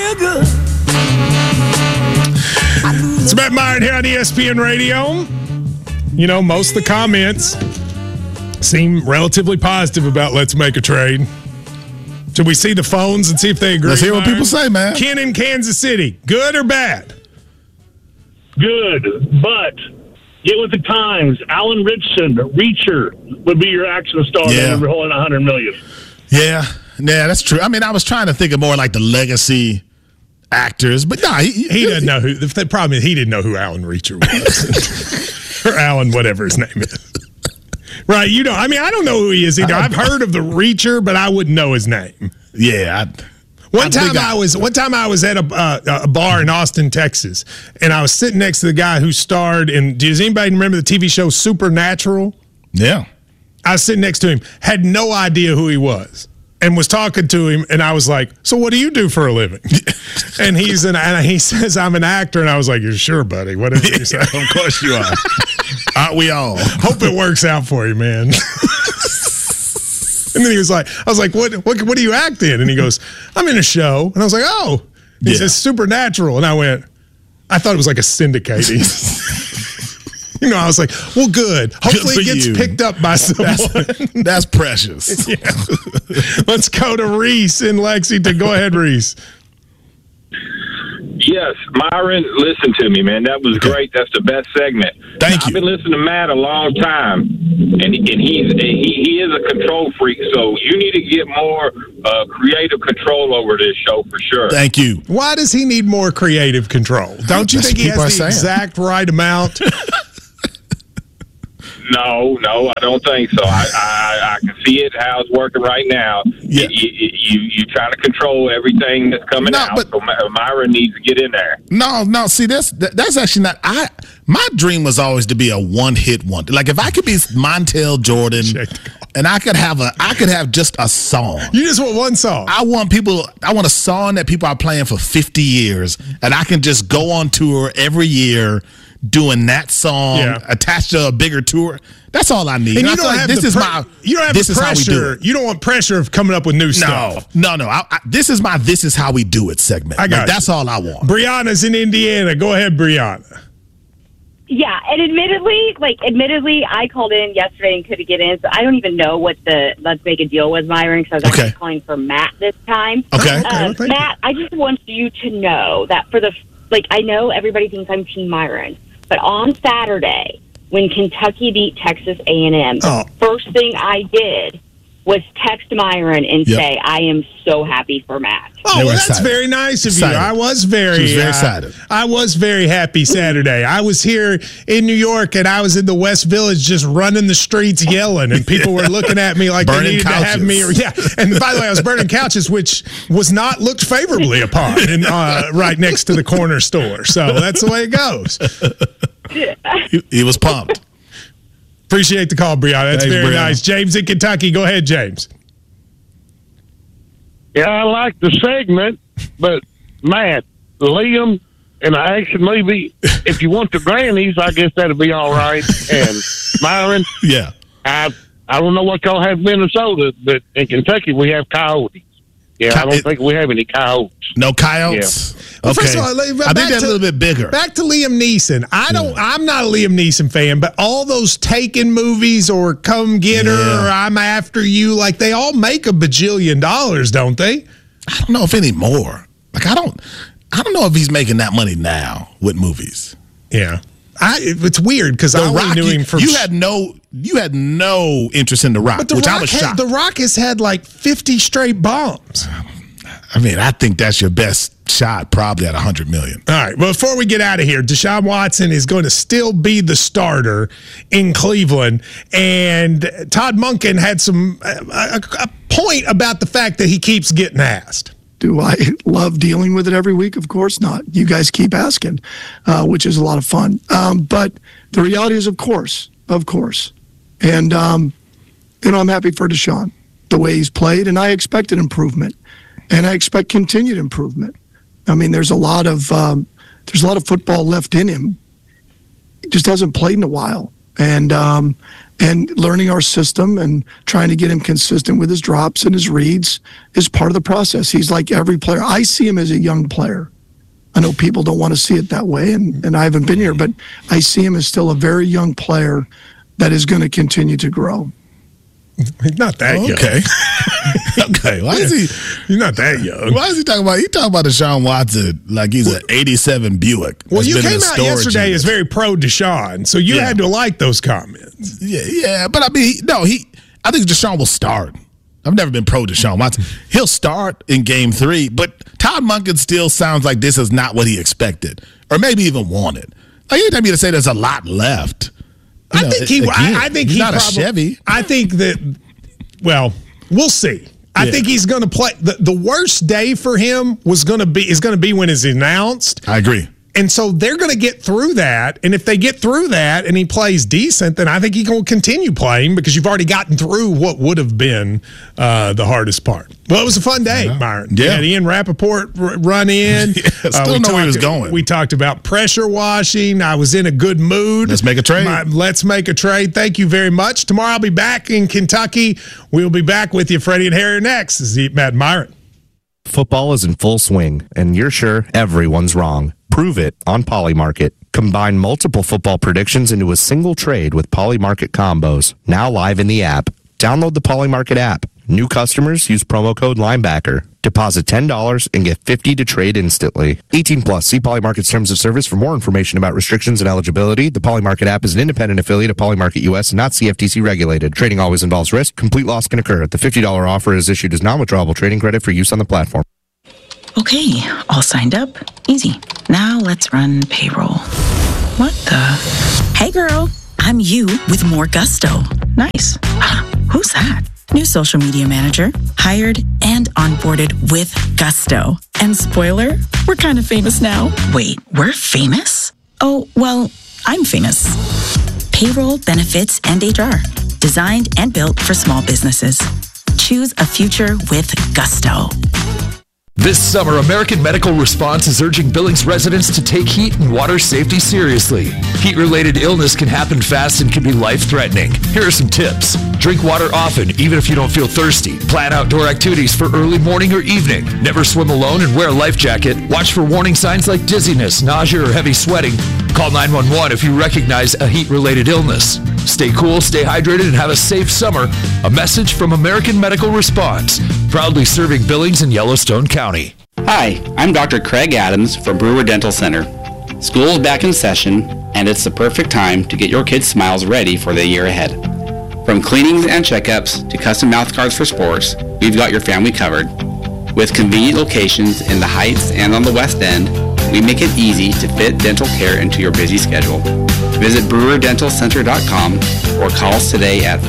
real good. It's Matt Meyer here on ESPN Radio. You know, most of the comments seem relatively positive about let's make a trade. Should we see the phones and see if they agree? Let's hear what people say, man. Ken in Kansas City, good or bad? Good, but get with the times. Alan Richardson, Reacher, would be your action star that would roll in $100 million. Yeah, that's true. I mean, I was trying to think of more like the legacy actors, but no, he doesn't know who. The problem is he didn't know who Alan Reacher was, or Alan, whatever his name is. Right? You know, I mean, I don't know who he is either. I've heard of the Reacher, but I wouldn't know his name. Yeah. One time I was at a bar in Austin, Texas, and I was sitting next to the guy who starred in. Does anybody remember the TV show Supernatural? Yeah. I was sitting next to him, had no idea who he was, and was talking to him, and I was like, "So what do you do for a living?" And he says, "I'm an actor," and I was like, "You're sure, buddy? Whatever you say." Of course you are. Aren't we all? Hope it works out for you, man. And then he was like, I was like, what do you act in? And he goes, I'm in a show. And I was like, oh. He says, Supernatural. And I went, I thought it was like a syndicating. You know, I was like, well, good. Hopefully it gets picked up by someone. That's precious. Yeah. Let's go to Reese in Lexington. Go ahead, Reese. Yes, Myron, listen to me, man. That was great. That's the best segment. Thank you. I've been listening to Matt a long time, and he is a control freak. So you need to get more creative control over this show for sure. Thank you. Why does he need more creative control? Don't you think he has the exact right amount? No, I don't think so. I can see it how it's working right now. Yeah. You trying to control everything that's coming out. So Myron needs to get in there. No. See, that's actually not. My dream was always to be a one-hit wonder. Like if I could be Montel Jordan, and I could have just a song. You just want one song. I want a song that people are playing for 50 years, and I can just go on tour every year doing that song attached to a bigger tour. That's all I need. And you don't have this is how we do it. You don't want pressure of coming up with new stuff. No. This is how we do it segment. That's all I want. Brianna's in Indiana. Go ahead, Brianna. Yeah, and admittedly, I called in yesterday and couldn't get in, so I don't even know what the let's make a deal was, Myron, because I was actually calling for Matt this time. Okay. Matt, I just want you to know that I know everybody thinks I'm Team Myron, but on Saturday, when Kentucky beat Texas A&M, the first thing I did was text Myron and say, I am so happy for Matt. Oh, well, that's very nice of you. I was very excited. I was very happy Saturday. I was here in New York, and I was in the West Village just running the streets yelling, and people were looking at me like they needed to have me. Yeah, and by the way, I was burning couches, which was not looked favorably upon right next to the corner store. So that's the way it goes. He was pumped. Appreciate the call, Brianna. That's very nice. James in Kentucky. Go ahead, James. Yeah, I like the segment, but Matt, Liam, in an action movie, if you want the grannies, I guess that'd be all right. And Myron, I don't know what y'all have in Minnesota, but in Kentucky we have coyotes. Yeah, I don't think we have any coyotes. No coyotes? Yeah. Well, first of all, I think that's a little bit bigger. Back to Liam Neeson. I'm not a Liam Neeson fan, but all those Taken movies or Come Get Her or I'm After You, like they all make $1 bajillion, don't they? I don't know if anymore. Like I don't know if he's making that money now with movies. Yeah. It's weird because I only knew him from. You had no interest in The Rock, which I was shocked. The Rock has had like 50 straight bombs. I mean, I think that's your best shot, probably at $100 million. All right. Well, before we get out of here, Deshaun Watson is going to still be the starter in Cleveland, and Todd Monken had a point about the fact that he keeps getting asked. Do I love dealing with it every week? Of course not. You guys keep asking, which is a lot of fun. But the reality is, of course. And, I'm happy for Deshaun, the way he's played, and I expected improvement, and I expect continued improvement. I mean, there's a lot of football left in him. He just hasn't played in a while. and learning our system and trying to get him consistent with his drops and his reads is part of the process. He's like every player. I see him as a young player. I know people don't want to see it that way, and I haven't been here, but I see him as still a very young player that is going to continue to grow. He's not that young. Okay. Why is he? He's not that young. Why is he talking about? He talking about Deshaun Watson like he's an '87 Buick. Well, you came out yesterday as very pro Deshaun, so you had to like those comments. Yeah. But I mean, I think Deshaun will start. I've never been pro Deshaun Watson. He'll start in Game 3, but Todd Monken still sounds like this is not what he expected, or maybe even wanted. Like, you tell me to say there's a lot left. I think he's not a Chevy. I think that. Well, we'll see. I think he's going to play. The worst day for him is going to be when it's announced. I agree. And so they're going to get through that. And if they get through that and he plays decent, then I think he can continue playing because you've already gotten through what would have been the hardest part. Well, it was a fun day, Myron. Yeah. We had Ian Rappaport run in. Still know where he was going. We talked about pressure washing. I was in a good mood. Let's make a trade. Let's make a trade. Thank you very much. Tomorrow I'll be back in Kentucky. We'll be back with you, Freddie and Harry, next. This is Matt Myron. Football is in full swing, and you're sure everyone's wrong. Prove it on Polymarket. Combine multiple football predictions into a single trade with Polymarket combos. Now live in the app. Download the Polymarket app. New customers use promo code Linebacker. Deposit $10 and get $50 to trade instantly. 18 plus. See Polymarket's terms of service for more information about restrictions and eligibility. The Polymarket app is an independent affiliate of Polymarket US and not CFTC regulated. Trading always involves risk. Complete loss can occur. The $50 offer is issued as non-withdrawable trading credit for use on the platform. Okay, all signed up. Easy. Now let's run payroll. What the? Hey girl, I'm you with more gusto. Nice. Who's that? New social media manager, hired and onboarded with gusto. And spoiler, we're kind of famous now. Wait, we're famous? Oh, well, I'm famous. Payroll, benefits, and HR. Designed and built for small businesses. Choose a future with gusto. This summer, American Medical Response is urging Billings residents to take heat and water safety seriously. Heat-related illness can happen fast and can be life-threatening. Here are some tips. Drink water often, even if you don't feel thirsty. Plan outdoor activities for early morning or evening. Never swim alone and wear a life jacket. Watch for warning signs like dizziness, nausea, or heavy sweating. Call 911 if you recognize a heat-related illness. Stay cool, stay hydrated, and have a safe summer. A message from American Medical Response, proudly serving Billings and Yellowstone County. Hi, I'm Dr. Craig Adams from Brewer Dental Center. School is back in session, and it's the perfect time to get your kids' smiles ready for the year ahead. From cleanings and checkups to custom mouth guards for sports, we've got your family covered. With convenient locations in the Heights and on the West End, we make it easy to fit dental care into your busy schedule. Visit brewerdentalcenter.com or call us today at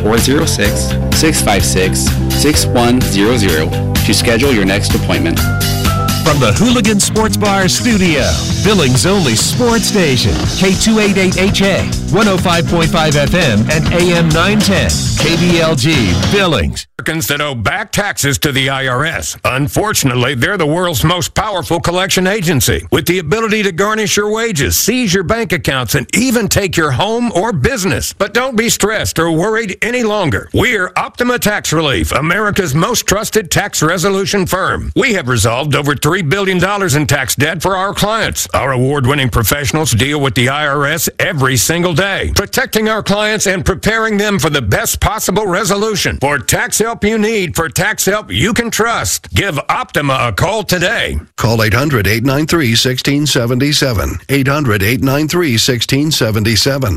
406-656-6100 to schedule your next appointment. From the Hooligan Sports Bar Studio, Billings' only sports station, K288HA, 105.5 FM, and AM 910, KBLG, Billings. Americans that owe back taxes to the IRS. Unfortunately, they're the world's most powerful collection agency, with the ability to garnish your wages, seize your bank accounts, and even take your home or business. But don't be stressed or worried any longer. We're Optima Tax Relief, America's most trusted tax resolution firm. We have resolved over $3 billion in tax debt for our clients. Our award-winning professionals deal with the IRS every single day, protecting our clients and preparing them for the best possible resolution. For tax help you need, for tax help you can trust, give Optima a call today. Call 800-893-1677. 800-893-1677.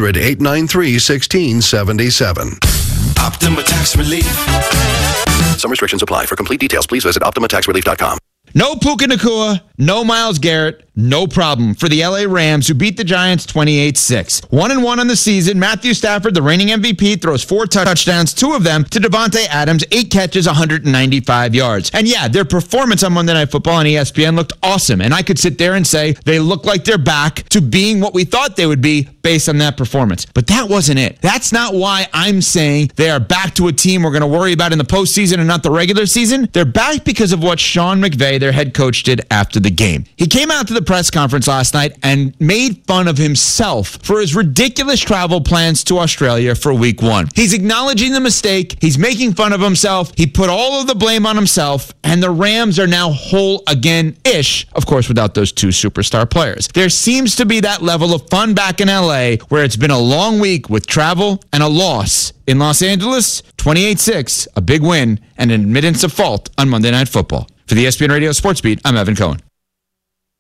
800-893-1677. Optima Tax Relief. Some restrictions apply. For complete details, please visit OptimaTaxRelief.com. No Puka Nacua, no Myles Garrett, no problem for the LA Rams, who beat the Giants 28-6. 1-1 on the season. Matthew Stafford, the reigning MVP, throws 4 touchdowns, 2 of them to Devontae Adams, 8 catches, 195 yards. And yeah, their performance on Monday Night Football on ESPN looked awesome. And I could sit there and say they look like they're back to being what we thought they would be based on that performance. But that wasn't it. That's not why I'm saying they are back to a team we're going to worry about in the postseason and not the regular season. They're back because of what Sean McVay, their head coach, did after the game. He came out to the press conference last night and made fun of himself for his ridiculous travel plans to Australia for week 1. He's acknowledging the mistake. He's making fun of himself. He put all of the blame on himself, and the Rams are now whole again-ish, of course, without those 2 superstar players. There seems to be that level of fun back in LA where it's been a long week with travel and a loss. In Los Angeles, 28-6, a big win and an admittance of fault on Monday Night Football. For the ESPN Radio Sports Beat, I'm Evan Cohen.